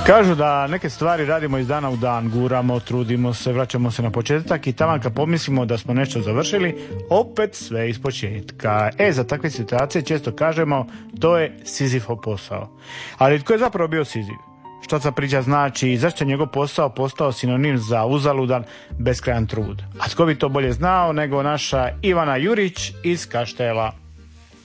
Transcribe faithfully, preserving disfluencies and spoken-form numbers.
Kažu da neke stvari radimo iz dana u dan, guramo, trudimo se, vraćamo se na početak i taman kad pomislimo da smo nešto završili, opet sve iz početka. E, za takve situacije često kažemo, to je Sizifov posao. Ali tko je zapravo bio Sizif? Što ta priča znači i zašto je njegov posao postao sinonim za uzaludan, beskrajan trud? A tko bi to bolje znao nego naša Ivana Jurić iz Kaštela?